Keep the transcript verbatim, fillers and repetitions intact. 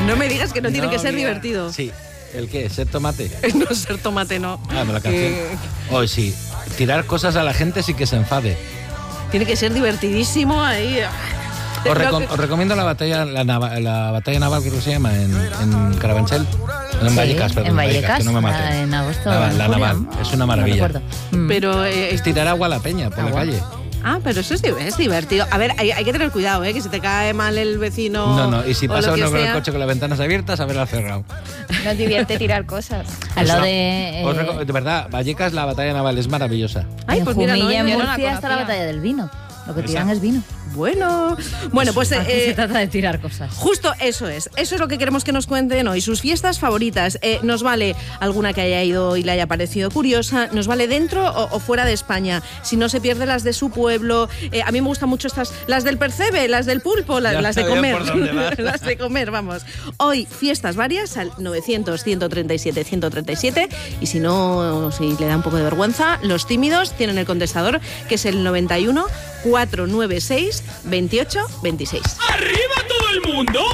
No me digas que no, no tiene que ser mira. divertido. Sí. ¿El qué? ¿Ser tomate? No ser tomate, no. Ah, la canción. Eh... Hoy sí. Tirar cosas a la gente sin que se enfade. Tiene que ser divertidísimo ahí. Os, reco- os recomiendo la batalla la, nava- la batalla naval, creo que se llama, en, en Carabanchel. En Sí, Vallecas, perdón. en Vallecas, que no me maten. la- en agosto, La, en la julio, naval. ¿no? Es una maravilla. No recuerdo. Mm. Pero... Eh, Es tirar agua a la peña por Agua. la calle. Ah, pero eso es, es divertido. A ver, hay, hay que tener cuidado, ¿eh? Que si te cae mal el vecino... No, no. Y si o pasa lo que uno con el sea. coche con las ventanas abiertas, haberla cerrado. Nos divierte tirar cosas. Al lado Eso. de... Os eh, reco- de verdad, Vallecas, la batalla naval es maravillosa. Ay, en pues mira, no, Jumilla, en yo no la Murcia, está la conocía. batalla del vino. Lo que Esa. tiran es vino. Bueno, bueno, pues... Aquí eh, se trata de tirar cosas. Justo eso es, eso es lo que queremos que nos cuenten hoy, sus fiestas favoritas. Eh, nos vale alguna que haya ido y le haya parecido curiosa, nos vale dentro o, o fuera de España, si no se pierde las de su pueblo. Eh, a mí me gustan mucho estas, las del percebe, las del pulpo, la- Ya las de sabía comer, por dónde vas. las de comer, vamos. Hoy fiestas varias al novecientos, ciento treinta y siete, ciento treinta y siete y si no, si le da un poco de vergüenza, los tímidos tienen el contestador que es el noventa y uno, cuatrocientos noventa y seis, veintiocho, veintiséis. ¡Arriba todo el mundo!